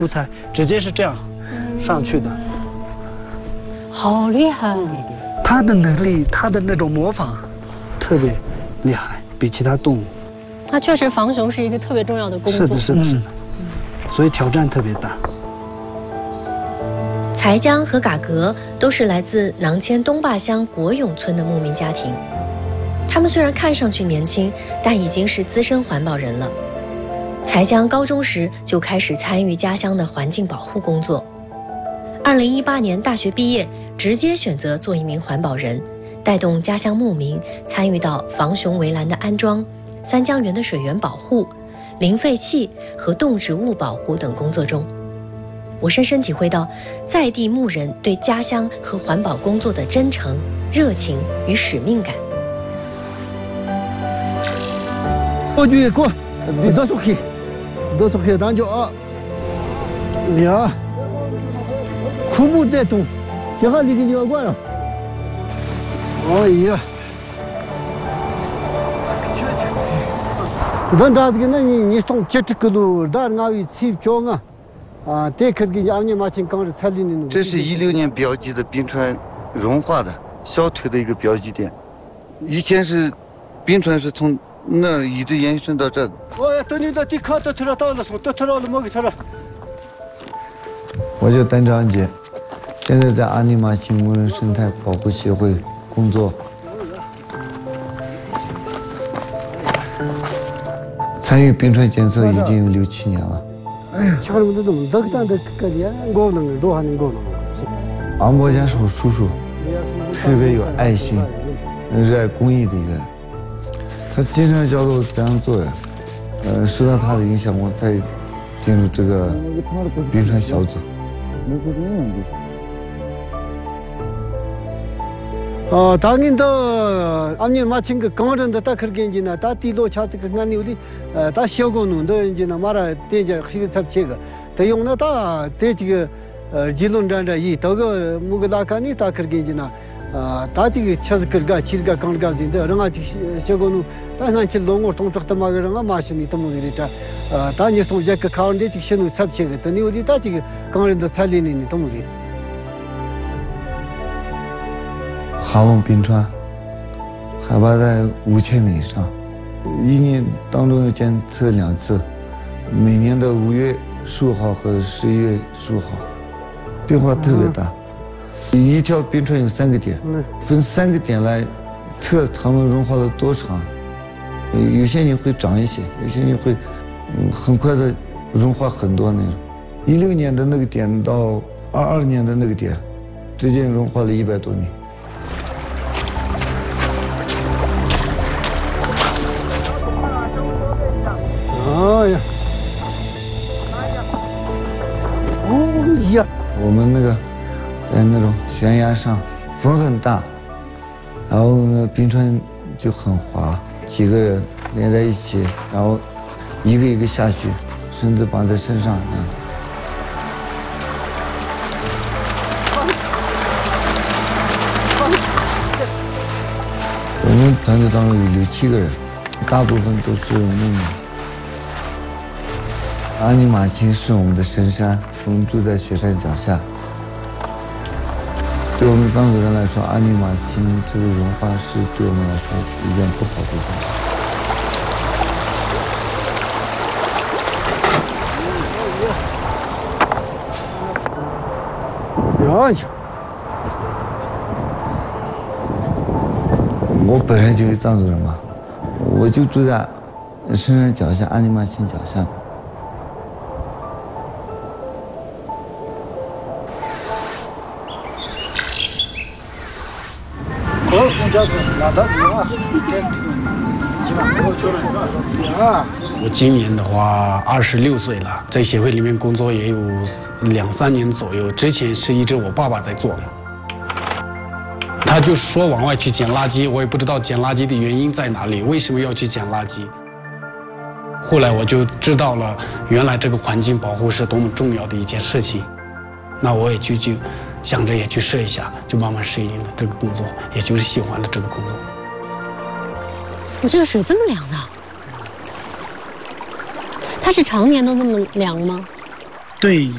蔬菜直接是这样上去的。 好厉害！ 他的能力，他的那种模仿，特别厉害，比其他动物。 那确实，防熊是一个特别重要的工作。 是的，是的，是的。所以挑战特别大。 才江和嘎格都是来自囊谦东坝乡国永村的牧民家庭。他们虽然看上去年轻，但已经是资深环保人了。才江高中时就开始参与家乡的环境保护工作。2018年大学毕业，直接选择做一名环保人，带动家乡牧民参与到防熊围栏的安装、三江源的水源保护、零废弃和动植物保护等工作中。我深深体会到在地牧人对家乡和环保工作的真诚、热情与使命感。 过去过，你都出去当就啊，你啊，枯木在动，这下你给你过了。哎呀，咱这个那你从这个路，那俺有去交啊。这是 16年标记的冰川融化的小腿的一个标记点，以前是冰川是从那一直延伸到这的。 我叫邓长杰，现在在阿尼玛星牧人生态保护协会工作，参与冰川检测已经有6、7年了。王伯家是我叔叔，特别有爱心、热爱公益的一个人。他经常教我怎样做人，受到他的影响，我才进入这个冰川小组。 당연도 아니 마침 그 강원도 다 그렇게 이제나 다 뒤로 차트 그간이 우리 다 쉬고는도 이제나 말아 대자 확실히 잡체가 대용나 다 대지가 질론단다 이 더가 무글라카니 다 그렇게 이제나 다 지금 쳐스거가 지가 강가 진데 랑아지 쉬고는 당한치 롱어 통적도 막으랑아 마신이 도무리다 다니 통제 그 가운데 지금 잡체가 더니 우리 다 지금 강원도 살리는 도무리 哈龙冰川海拔在5000米以上，1年当中要检测2次，每年的5月15号和11月15号，变化特别大。一条冰川有3个点，分3个点来测它们融化了多长。有些年会长一些，有些年会很快的融化很多那种。16年的那个点到22年的那个点，之间融化了100多米。 哎呀！哦呀！ 我们那个在那种悬崖上，风很大，然后那冰川就很滑，几个人连在一起，然后一个一个下去，绳子绑在身上我们团队当中有6、7个人，大部分都是牧民。阿尼玛星是我们的神山，我们住在雪山脚下。对我们藏族人来说，阿尼玛星这个融化是对我们来说一件不好的一件事。 我本身就是藏族人嘛，我就住在深山脚下，阿尼玛星脚下。 我今年的话26岁了，在协会里面工作也有2、3年左右。之前是一直我爸爸在做，他就说往外去捡垃圾，我也不知道捡垃圾的原因在哪里，为什么要去捡垃圾。后来我就知道了，原来这个环境保护是多么重要的一件事情。那我也就想着也去试一下，就慢慢适应了这个工作，也就是喜欢了这个工作。 我这个水这么凉的，它是常年都那么凉吗？ 对，